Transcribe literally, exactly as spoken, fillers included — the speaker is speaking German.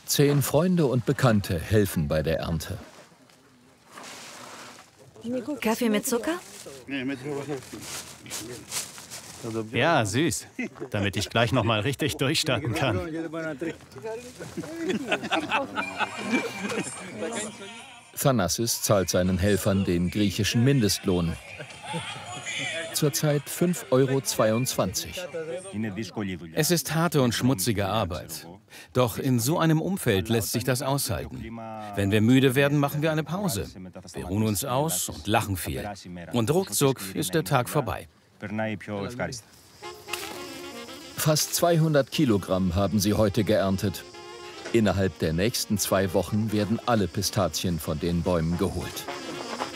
Zehn Freunde und Bekannte helfen bei der Ernte. Kaffee mit Zucker? Ja, süß. Damit ich gleich noch mal richtig durchstarten kann. Thanassis zahlt seinen Helfern den griechischen Mindestlohn. Zurzeit fünf Euro zweiundzwanzig. Es ist harte und schmutzige Arbeit. Doch in so einem Umfeld lässt sich das aushalten. Wenn wir müde werden, machen wir eine Pause. Wir ruhen uns aus und lachen viel. Und ruckzuck ist der Tag vorbei. Fast zweihundert Kilogramm haben sie heute geerntet. Innerhalb der nächsten zwei Wochen werden alle Pistazien von den Bäumen geholt.